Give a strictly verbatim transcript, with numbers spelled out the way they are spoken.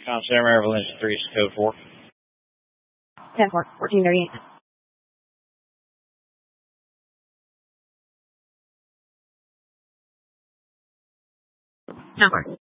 Com Center, Maryville, Engine three, code four. ten four, fourteen thirty-eight. Tower.